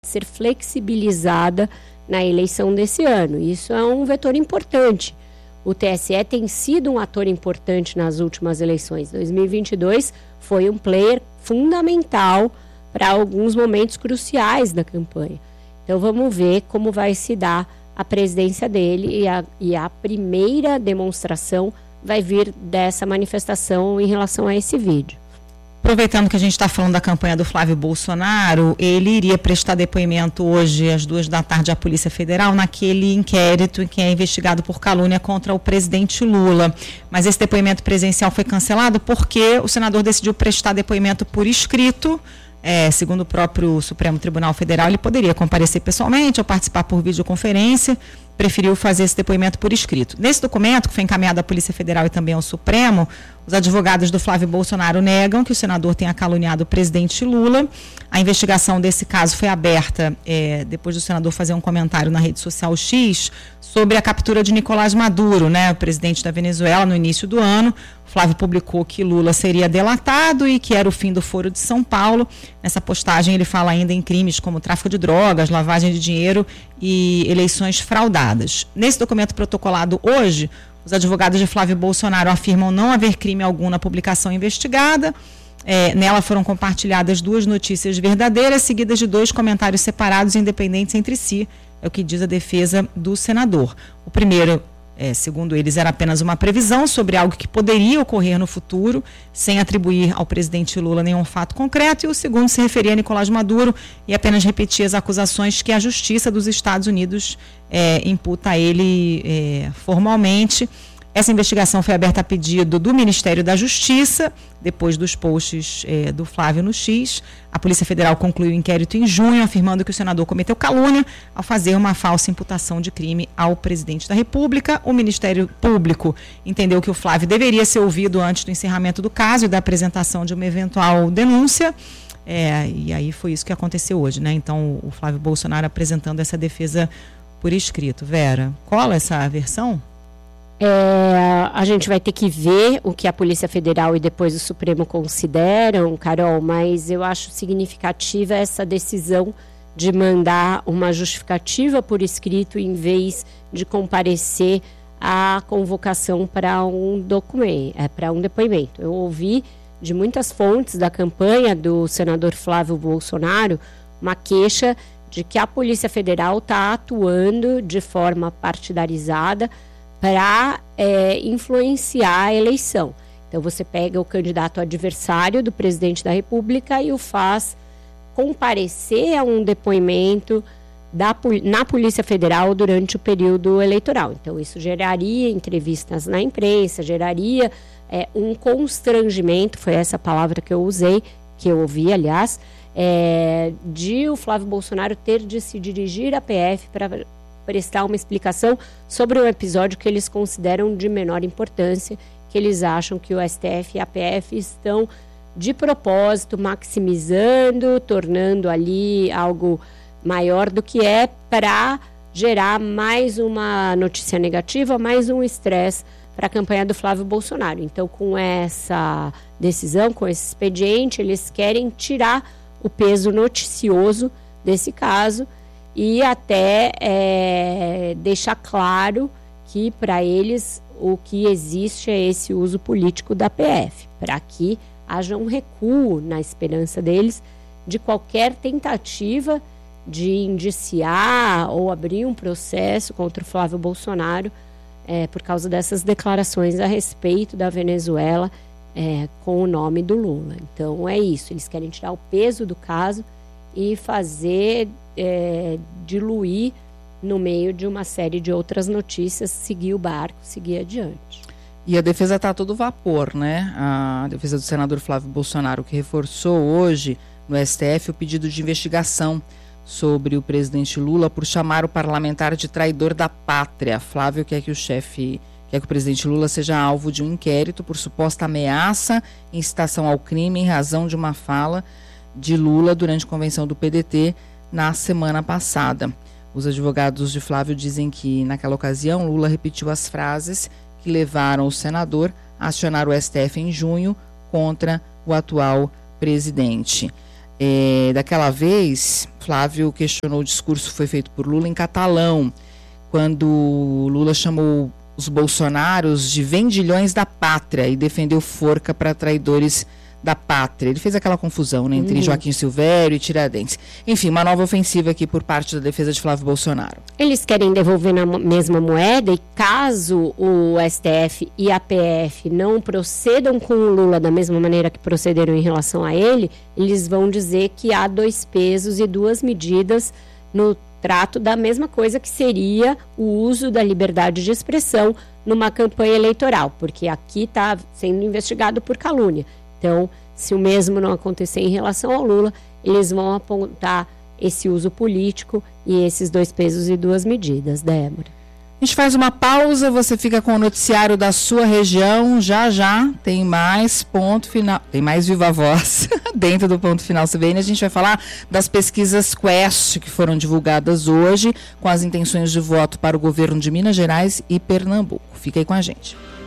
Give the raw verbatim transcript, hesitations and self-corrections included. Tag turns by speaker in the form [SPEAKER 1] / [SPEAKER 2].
[SPEAKER 1] ser flexibilizada na eleição desse ano. Isso é um vetor importante. O T S E tem sido um ator importante nas últimas eleições. dois mil e vinte e dois foi um player fundamental para alguns momentos cruciais da campanha. Então vamos ver como vai se dar a presidência dele e a, e a primeira demonstração vai vir dessa manifestação em relação a esse vídeo.
[SPEAKER 2] Aproveitando que a gente está falando da campanha do Flávio Bolsonaro, ele iria prestar depoimento hoje às duas da tarde à Polícia Federal naquele inquérito em que é investigado por calúnia contra o presidente Lula. Mas esse depoimento presencial foi cancelado porque o senador decidiu prestar depoimento por escrito. É, segundo o próprio Supremo Tribunal Federal, ele poderia comparecer pessoalmente ou participar por videoconferência, preferiu fazer esse depoimento por escrito. Nesse documento, que foi encaminhado à Polícia Federal e também ao Supremo, os advogados do Flávio Bolsonaro negam que o senador tenha caluniado o presidente Lula. A investigação desse caso foi aberta é, depois do senador fazer um comentário na rede social X sobre a captura de Nicolás Maduro, né, o presidente da Venezuela, no início do ano. O Flávio publicou que Lula seria delatado e que era o fim do Foro de São Paulo. Nessa postagem ele fala ainda em crimes como tráfico de drogas, lavagem de dinheiro e eleições fraudadas. Nesse documento protocolado hoje, os advogados de Flávio Bolsonaro afirmam não haver crime algum na publicação investigada. É, nela foram compartilhadas duas notícias verdadeiras, seguidas de dois comentários separados e independentes entre si, é o que diz a defesa do senador. O primeiro, é, segundo eles, era apenas uma previsão sobre algo que poderia ocorrer no futuro, sem atribuir ao presidente Lula nenhum fato concreto, e o segundo se referia a Nicolás Maduro e apenas repetia as acusações que a Justiça dos Estados Unidos é, imputa a ele é, formalmente. Essa investigação foi aberta a pedido do Ministério da Justiça, depois dos posts eh, do Flávio no X. A Polícia Federal concluiu o inquérito em junho, afirmando que o senador cometeu calúnia ao fazer uma falsa imputação de crime ao presidente da República. O Ministério Público entendeu que o Flávio deveria ser ouvido antes do encerramento do caso e da apresentação de uma eventual denúncia. É, e aí foi isso que aconteceu hoje, né? Então, o Flávio Bolsonaro apresentando essa defesa por escrito. Vera, cola essa versão?
[SPEAKER 1] É, a gente vai ter que ver o que a Polícia Federal e depois o Supremo consideram, Carol, mas eu acho significativa essa decisão de mandar uma justificativa por escrito em vez de comparecer à convocação para um documento, é, para um depoimento. Eu ouvi de muitas fontes da campanha do senador Flávio Bolsonaro uma queixa de que a Polícia Federal está atuando de forma partidarizada para é, influenciar a eleição. Então você pega o candidato adversário do presidente da República e o faz comparecer a um depoimento da, na Polícia Federal durante o período eleitoral. Então isso geraria entrevistas na imprensa, geraria é, um constrangimento, foi essa palavra que eu usei, que eu ouvi, aliás, é, de o Flávio Bolsonaro ter de se dirigir à P F para prestar uma explicação sobre um episódio que eles consideram de menor importância, que eles acham que o S T F e a P F estão de propósito maximizando, tornando ali algo maior do que é, para gerar mais uma notícia negativa, mais um estresse para a campanha do Flávio Bolsonaro. Então, com essa decisão, com esse expediente, eles querem tirar o peso noticioso desse caso e até é, deixar claro que para eles o que existe é esse uso político da P F, para que haja um recuo na esperança deles de qualquer tentativa de indiciar ou abrir um processo contra o Flávio Bolsonaro é, por causa dessas declarações a respeito da Venezuela é, com o nome do Lula. Então é isso, eles querem tirar o peso do caso e fazer é, diluir no meio de uma série de outras notícias, seguir o barco, seguir adiante.
[SPEAKER 3] E a defesa está a todo vapor, né? A defesa do senador Flávio Bolsonaro, que reforçou hoje no S T F o pedido de investigação sobre o presidente Lula por chamar o parlamentar de traidor da pátria. Flávio quer que o chefe, quer que o presidente Lula seja alvo de um inquérito por suposta ameaça, incitação ao crime em razão de uma fala de Lula durante a convenção do P D T na semana passada. Os advogados de Flávio dizem que, naquela ocasião, Lula repetiu as frases que levaram o senador a acionar o S T F em junho contra o atual presidente. É, daquela vez, Flávio questionou o discurso que foi feito por Lula em catalão, quando Lula chamou os bolsonaros de vendilhões da pátria e defendeu forca para traidores da pátria. Ele fez aquela confusão, né, entre uhum. Joaquim Silvério e Tiradentes. Enfim, uma nova ofensiva aqui por parte da defesa de Flávio Bolsonaro.
[SPEAKER 1] Eles querem devolver na mesma moeda e caso o S T F e a P F não procedam com o Lula da mesma maneira que procederam em relação a ele, eles vão dizer que há dois pesos e duas medidas no trato da mesma coisa que seria o uso da liberdade de expressão numa campanha eleitoral, porque aqui está sendo investigado por calúnia. Então, se o mesmo não acontecer em relação ao Lula, eles vão apontar esse uso político e esses dois pesos e duas medidas, Débora.
[SPEAKER 3] A gente faz uma pausa, você fica com o noticiário da sua região, já já tem mais ponto final, tem mais Viva Voz dentro do ponto final C B N. A gente vai falar das pesquisas Quest que foram divulgadas hoje com as intenções de voto para o governo de Minas Gerais e Pernambuco. Fica aí com a gente.